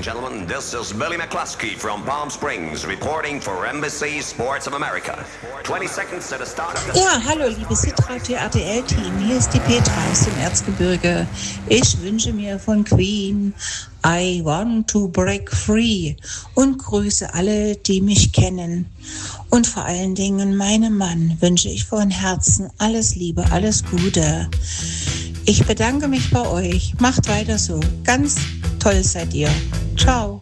gentlemen, this is Billy McCluskey from Palm Springs reporting for NBC Sports of America. 20 seconds to the start of the... Ja, hallo liebes Hitradio RTL-Team, hier ist die Petra aus dem Erzgebirge. Ich wünsche mir von Queen I Want to Break Free und grüße alle, die mich kennen. Und vor allen Dingen meinem Mann wünsche ich von Herzen alles Liebe, alles Gute. Ich bedanke mich bei euch. Macht weiter so. Ganz toll seid ihr. Ciao.